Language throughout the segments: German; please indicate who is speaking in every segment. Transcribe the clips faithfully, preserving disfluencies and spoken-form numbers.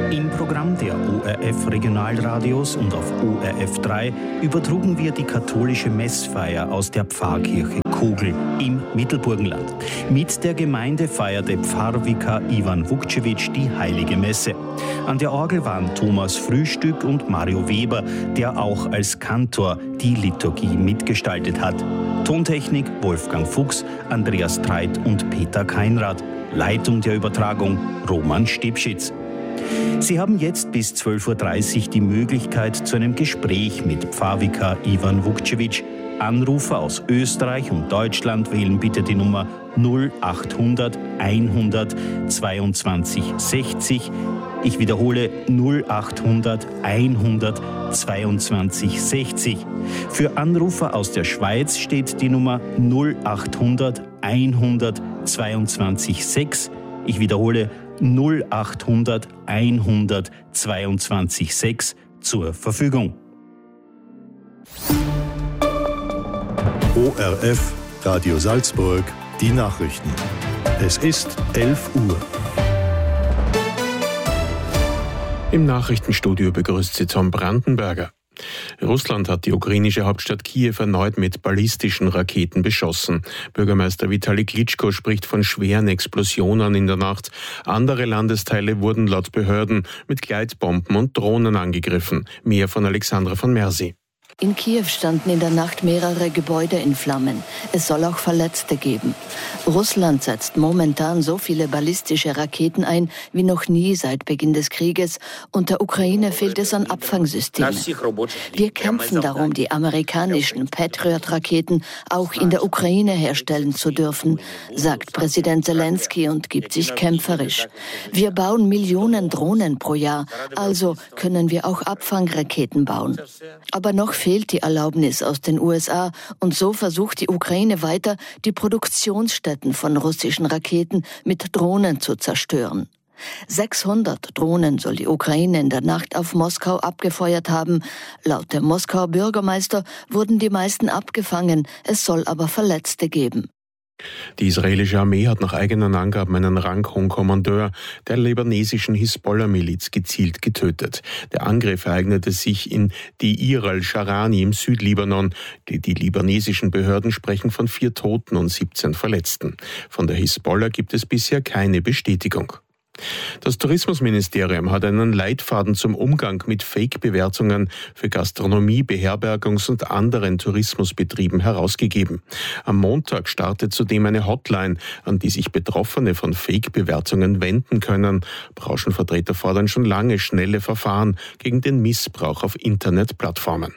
Speaker 1: Im Programm der O R F Regionalradios und auf O R F drei übertrugen wir die katholische Messfeier aus der Pfarrkirche Kogl im Mittelburgenland. Mit der Gemeinde feierte Pfarrvikar Ivan Vukcevic die Heilige Messe. An der Orgel waren Thomas Frühstück und Mario Weber, der auch als Kantor die Liturgie mitgestaltet hat. Tontechnik Wolfgang Fuchs, Andreas Treit und Peter Keinrad. Leitung der Übertragung Roman Stipschitz. Sie haben jetzt bis zwölf Uhr dreißig die Möglichkeit zu einem Gespräch mit Pfarrvikar Ivan Vukcevic. Anrufer aus Österreich und Deutschland wählen bitte die Nummer null achthundert einhundert zweiundzwanzig sechzig. Ich wiederhole null achthundert einhundert zweiundzwanzig sechzig. Für Anrufer aus der Schweiz steht die Nummer null achthundert einhundert zweiundzwanzig sechs. Ich wiederhole null achthundert einhundert zweiundzwanzig sechs zur Verfügung.
Speaker 2: O R F Radio Salzburg, die Nachrichten. Es ist elf Uhr.
Speaker 3: Im Nachrichtenstudio begrüßt Sie Tom Brandenberger. Russland hat die ukrainische Hauptstadt Kiew erneut mit ballistischen Raketen beschossen. Bürgermeister Vitali Klitschko spricht von schweren Explosionen in der Nacht. Andere Landesteile wurden laut Behörden mit Gleitbomben und Drohnen angegriffen. Mehr von Alexandra von Mersi.
Speaker 4: In Kiew standen in der Nacht mehrere Gebäude in Flammen. Es soll auch Verletzte geben. Russland setzt momentan so viele ballistische Raketen ein wie noch nie seit Beginn des Krieges und der Ukraine fehlt es an Abfangsystemen. Wir kämpfen darum, die amerikanischen Patriot-Raketen auch in der Ukraine herstellen zu dürfen, sagt Präsident Zelensky und gibt sich kämpferisch. Wir bauen Millionen Drohnen pro Jahr, also können wir auch Abfangraketen bauen. Aber noch fehlt die Erlaubnis aus den U S A und so versucht die Ukraine weiter, die Produktionsstätten von russischen Raketen mit Drohnen zu zerstören. sechshundert Drohnen soll die Ukraine in der Nacht auf Moskau abgefeuert haben. Laut dem Moskauer Bürgermeister wurden die meisten abgefangen, es soll aber Verletzte geben.
Speaker 3: Die israelische Armee hat nach eigenen Angaben einen ranghohen Kommandeur der libanesischen Hisbollah-Miliz gezielt getötet. Der Angriff ereignete sich in Deir al-Sharani im Südlibanon. Die, die libanesischen Behörden sprechen von vier Toten und siebzehn Verletzten. Von der Hisbollah gibt es bisher keine Bestätigung. Das Tourismusministerium hat einen Leitfaden zum Umgang mit Fake-Bewertungen für Gastronomie, Beherbergungs- und anderen Tourismusbetrieben herausgegeben. Am Montag startet zudem eine Hotline, an die sich Betroffene von Fake-Bewertungen wenden können. Branchenvertreter fordern schon lange schnelle Verfahren gegen den Missbrauch auf Internetplattformen.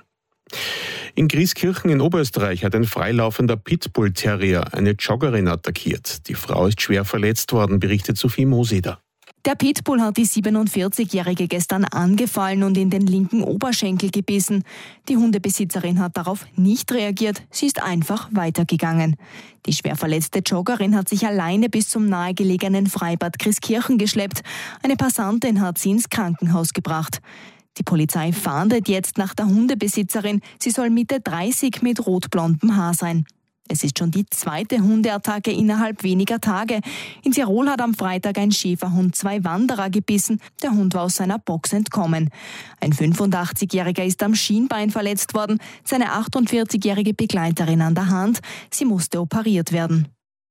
Speaker 3: In Grieskirchen in Oberösterreich hat ein freilaufender Pitbull-Terrier eine Joggerin attackiert. Die Frau ist schwer verletzt worden, berichtet Sophie Moseder.
Speaker 5: Der Pitbull hat die siebenundvierzigjährige gestern angefallen und in den linken Oberschenkel gebissen. Die Hundebesitzerin hat darauf nicht reagiert, sie ist einfach weitergegangen. Die schwer verletzte Joggerin hat sich alleine bis zum nahegelegenen Freibad Grieskirchen geschleppt. Eine Passantin hat sie ins Krankenhaus gebracht. Die Polizei fahndet jetzt nach der Hundebesitzerin. Sie soll Mitte dreißig mit rotblondem Haar sein. Es ist schon die zweite Hundeattacke innerhalb weniger Tage. In Tirol hat am Freitag ein Schäferhund zwei Wanderer gebissen. Der Hund war aus seiner Box entkommen. Ein fünfundachtzigjähriger ist am Schienbein verletzt worden, seine achtundvierzigjährige Begleiterin an der Hand. Sie musste operiert werden.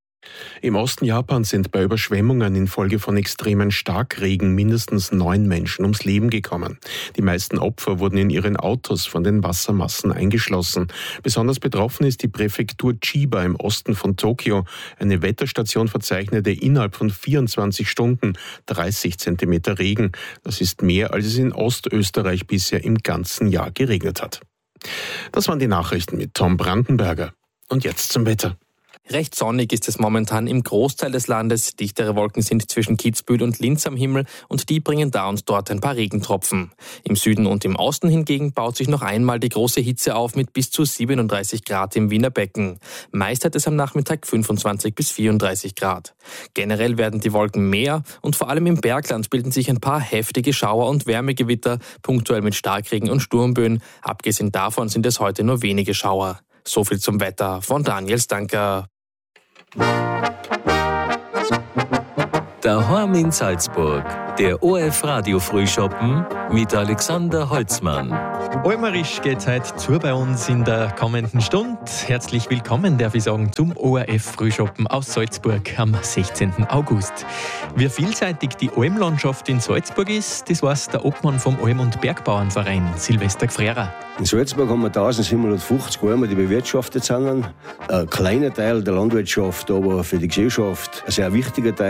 Speaker 3: Im Osten Japans sind bei Überschwemmungen infolge von extremen Starkregen mindestens neun Menschen ums Leben gekommen. Die meisten Opfer wurden in ihren Autos von den Wassermassen eingeschlossen. Besonders betroffen ist die Präfektur Chiba im Osten von Tokio. Eine Wetterstation verzeichnete innerhalb von vierundzwanzig Stunden dreißig Zentimeter Regen. Das ist mehr, als es in Ostösterreich bisher im ganzen Jahr geregnet hat. Das waren die Nachrichten mit Tom Brandenberger. Und jetzt zum Wetter.
Speaker 6: Recht sonnig ist es momentan im Großteil des Landes. Dichtere Wolken sind zwischen Kitzbühel und Linz am Himmel und die bringen da und dort ein paar Regentropfen. Im Süden und im Osten hingegen baut sich noch einmal die große Hitze auf mit bis zu siebenunddreißig Grad im Wiener Becken. Meist hat es am Nachmittag fünfundzwanzig bis vierunddreißig Grad. Generell werden die Wolken mehr und vor allem im Bergland bilden sich ein paar heftige Schauer und Wärmegewitter, punktuell mit Starkregen und Sturmböen. Abgesehen davon sind es heute nur wenige Schauer. So viel zum Wetter von Daniel Stanker.
Speaker 7: Daheim in Salzburg, Der O R F Radio Frühschoppen mit Alexander Holzmann.
Speaker 8: Almerisch geht's heute zu bei uns in der kommenden Stunde. Herzlich willkommen, darf ich sagen, zum O R F Frühschoppen aus Salzburg am sechzehnten August. Wie vielseitig die Almlandschaft in Salzburg ist, das weiß der Obmann vom Alm- und Bergbauernverein, Silvester Gfrera.
Speaker 9: In Salzburg haben wir eintausendsiebenhundertfünfzig Almen, die bewirtschaftet sind. Ein kleiner Teil der Landwirtschaft, aber für die Gesellschaft ein sehr wichtiger Teil.